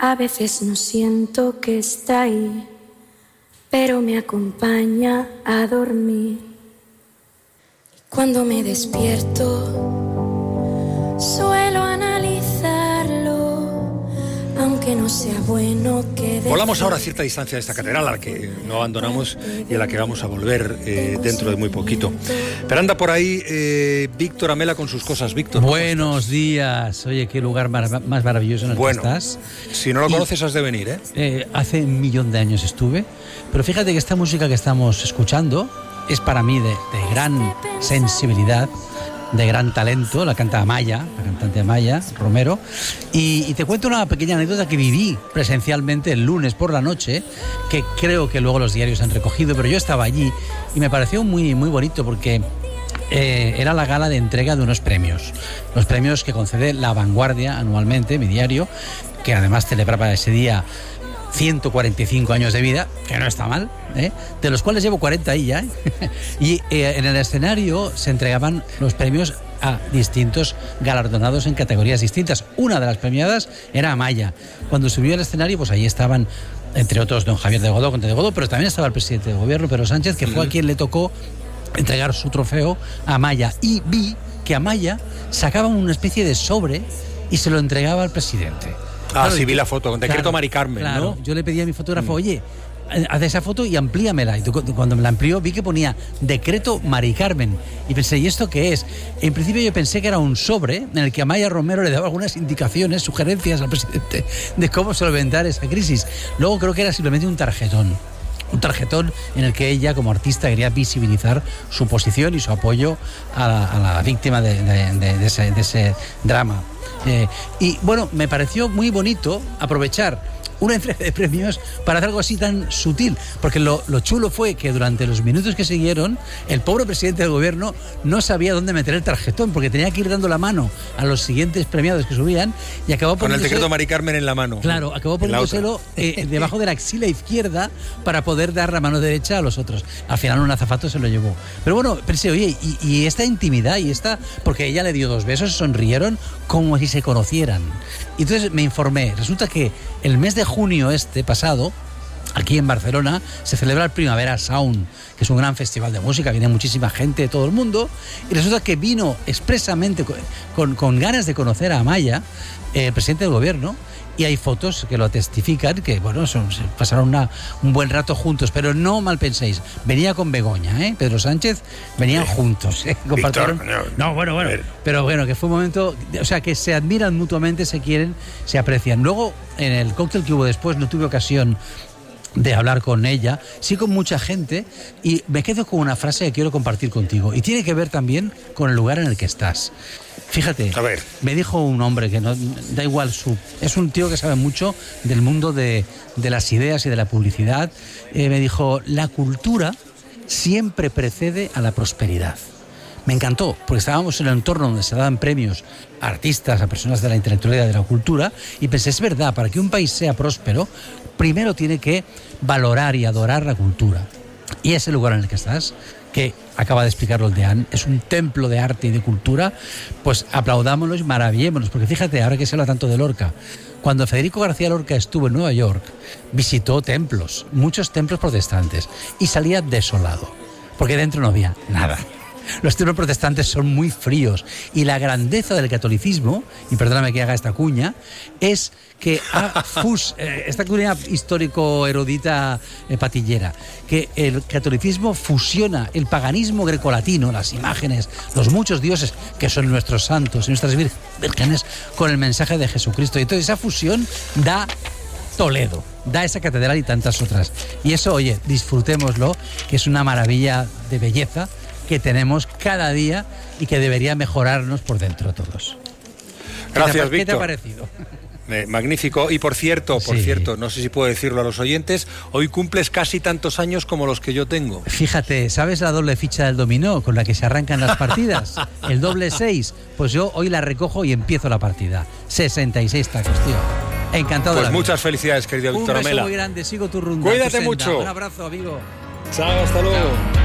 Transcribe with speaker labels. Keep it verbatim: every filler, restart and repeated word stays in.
Speaker 1: A veces no siento que está ahí, pero me acompaña a dormir. Cuando me despierto, suelo analizarlo, aunque no sea bueno que...
Speaker 2: Volamos ahora a cierta distancia de esta catedral, a la que no abandonamos y a la que vamos a volver eh, dentro de muy poquito. Pero anda por ahí eh, Víctor Amela con sus cosas. Víctor,
Speaker 3: buenos días. Oye, qué lugar mar- más maravilloso en el
Speaker 2: bueno,
Speaker 3: que estás.
Speaker 2: Si no lo
Speaker 3: y,
Speaker 2: conoces has de venir, ¿eh?
Speaker 3: ¿eh? Hace un millón de años estuve, pero fíjate que esta música que estamos escuchando es para mí de, de gran sensibilidad, de gran talento. La canta Amaya, la cantante Amaya Romero. Y, y te cuento una pequeña anécdota que viví presencialmente el lunes por la noche, que creo que luego los diarios han recogido, pero yo estaba allí y me pareció muy, muy bonito porque eh, era la gala de entrega de unos premios. Los premios que concede La Vanguardia anualmente, mi diario, que además celebraba ese día ciento cuarenta y cinco años de vida, que no está mal, ¿eh? De los cuales llevo cuarenta ahí ya, ¿eh? Y eh, en el escenario se entregaban los premios a distintos galardonados en categorías distintas. Una de las premiadas era Amaya. Cuando subió al escenario, pues ahí estaban, entre otros, don Javier de Godó, Conde de Godó, pero también estaba el presidente del gobierno, Pedro Sánchez, que fue a quien le tocó entregar su trofeo a Amaya. Y vi que Amaya sacaba una especie de sobre y se lo entregaba al presidente.
Speaker 2: Ah,
Speaker 3: Claro,
Speaker 2: sí, vi
Speaker 3: yo,
Speaker 2: la foto, con decreto
Speaker 3: claro,
Speaker 2: Mari Carmen,
Speaker 3: claro,
Speaker 2: ¿no?
Speaker 3: yo le pedí a mi fotógrafo, mm. oye, haz esa foto y amplíamela. Y cuando me la amplió vi que ponía decreto Mari Carmen. Y pensé, ¿y esto qué es? En principio yo pensé que era un sobre en el que Amaya Romero le daba algunas indicaciones, sugerencias al presidente de cómo solventar esa crisis. Luego creo que era simplemente un tarjetón. Un tarjetón en el que ella, como artista, quería visibilizar su posición y su apoyo a la, a la víctima de, de, de, de, ese, de ese drama. Eh, y bueno, me pareció muy bonito aprovechar una entrega de premios para hacer algo así tan sutil, porque lo, lo chulo fue que durante los minutos que siguieron el pobre presidente del gobierno no sabía dónde meter el tarjetón, porque tenía que ir dando la mano a los siguientes premiados que subían y acabó
Speaker 2: con el decreto Mari Carmen en la mano.
Speaker 3: Claro, acabó poniéndoselo eh, debajo de la axila izquierda para poder dar la mano derecha a los otros. Al final un azafato se lo llevó. Pero bueno, pensé, oye, y, y esta intimidad y esta, porque ella le dio dos besos, se sonrieron como si se conocieran. Y entonces me informé. Resulta que el mes de junio este pasado, aquí en Barcelona, se celebra el Primavera Sound, que es un gran festival de música, viene muchísima gente de todo el mundo, y resulta que vino expresamente con, con, con ganas de conocer a Amaya, eh, el presidente del gobierno, y hay fotos que lo testifican, que bueno, son, se pasaron una, un buen rato juntos, pero no mal penséis, venía con Begoña, ¿eh? Pedro Sánchez, venían sí. juntos, ¿eh? Compartieron. Víctor, no, bueno, bueno, pero bueno, que fue un momento, o sea, que se admiran mutuamente, se quieren, se aprecian. Luego, en el cóctel que hubo después, no tuve ocasión de hablar con ella, sí con mucha gente, y me quedo con una frase que quiero compartir contigo, y tiene que ver también con el lugar en el que estás. Fíjate, a ver. Me dijo un hombre que no da igual su... Es un tío que sabe mucho del mundo de, de las ideas y de la publicidad. Eh, me dijo, la cultura siempre precede a la prosperidad. Me encantó, porque estábamos en el entorno donde se daban premios a artistas, a personas de la intelectualidad y de la cultura, y pensé, es verdad, para que un país sea próspero, primero tiene que valorar y adorar la cultura. Y ese lugar en el que estás, que acaba de explicarlo el Deán, es un templo de arte y de cultura, pues aplaudámonos y maravillémonos, porque fíjate, ahora que se habla tanto de Lorca, cuando Federico García Lorca estuvo en Nueva York, visitó templos, muchos templos protestantes, y salía desolado, porque dentro no había nada. Los templos protestantes son muy fríos y la grandeza del catolicismo, y perdóname que haga esta cuña, es que ha fus, eh, esta cuña histórico-erudita eh, patillera, que el catolicismo fusiona el paganismo grecolatino, las imágenes, los muchos dioses que son nuestros santos y nuestras vírgenes, con el mensaje de Jesucristo. Y entonces esa fusión da Toledo, da esa catedral y tantas otras. Y eso, oye, disfrutémoslo, que es una maravilla de belleza que tenemos cada día y que debería mejorarnos por dentro todos.
Speaker 2: Gracias,
Speaker 3: ¿Qué te,
Speaker 2: Víctor.
Speaker 3: ¿Qué te ha parecido?
Speaker 2: Eh, magnífico. Y por cierto, por sí. cierto, no sé si puedo decirlo a los oyentes, hoy cumples casi tantos años como los que yo tengo.
Speaker 3: Fíjate, ¿sabes la doble ficha del dominó con la que se arrancan las partidas? El doble seis. Pues yo hoy la recojo y empiezo la partida. sesenta y seis tacos, tío. Encantado
Speaker 2: pues
Speaker 3: de la
Speaker 2: muchas
Speaker 3: vida.
Speaker 2: felicidades, querido Víctor Amela.
Speaker 3: Un beso muy grande, sigo tu rumba.
Speaker 2: Cuídate
Speaker 3: tu
Speaker 2: mucho.
Speaker 3: Un abrazo, amigo.
Speaker 2: Chao, hasta luego. Chao.